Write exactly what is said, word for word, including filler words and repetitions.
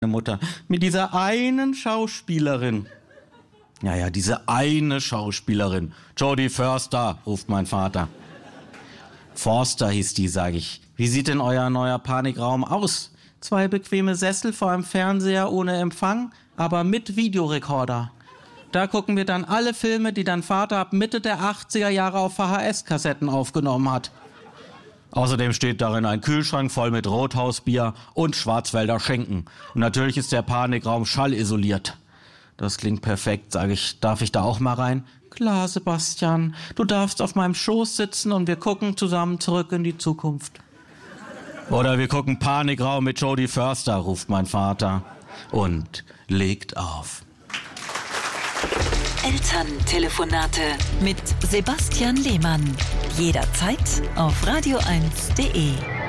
Mutter, mit dieser einen Schauspielerin. Ja, ja, diese eine Schauspielerin. Jodie Foster, ruft mein Vater. Forster hieß die, sag ich. Wie sieht denn euer neuer Panikraum aus? Zwei bequeme Sessel vor einem Fernseher ohne Empfang, aber mit Videorekorder. Da gucken wir dann alle Filme, die dein Vater ab Mitte der achtziger Jahre auf V H S-Kassetten aufgenommen hat. Außerdem steht darin ein Kühlschrank voll mit Rothausbier und Schwarzwälder Schinken. Und natürlich ist der Panikraum schallisoliert. Das klingt perfekt, sage ich. Darf ich da auch mal rein? Klar, Sebastian. Du darfst auf meinem Schoß sitzen und wir gucken zusammen zurück in die Zukunft. Oder wir gucken Panikraum mit Jodie Foster, ruft mein Vater. Und legt auf. Elterntelefonate mit Sebastian Lehmann. Jederzeit auf radio eins punkt de.